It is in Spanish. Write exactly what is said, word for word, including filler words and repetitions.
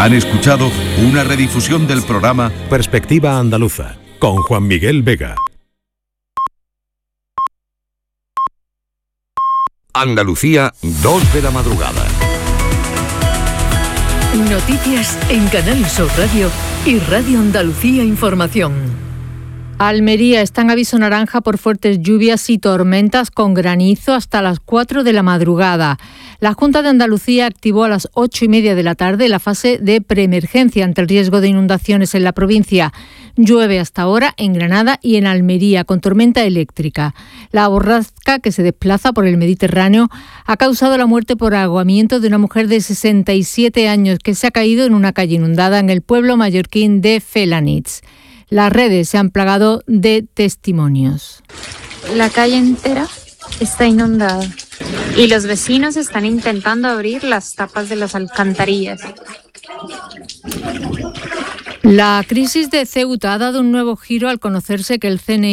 Han escuchado una redifusión del programa Perspectiva Andaluza, con Juan Miguel Vega. Andalucía, dos de la madrugada. Noticias en Canal Sur Radio y Radio Andalucía Información. Almería está en aviso naranja por fuertes lluvias y tormentas con granizo hasta las cuatro de la madrugada. La Junta de Andalucía activó a las ocho y media de la tarde la fase de preemergencia ante el riesgo de inundaciones en la provincia. Llueve hasta ahora en Granada y en Almería con tormenta eléctrica. La borrasca que se desplaza por el Mediterráneo ha causado la muerte por ahogamiento de una mujer de sesenta y siete años que se ha caído en una calle inundada en el pueblo mallorquín de Felanitx. Las redes se han plagado de testimonios. La calle entera está inundada y los vecinos están intentando abrir las tapas de las alcantarillas. La crisis de Ceuta ha dado un nuevo giro al conocerse que el C N I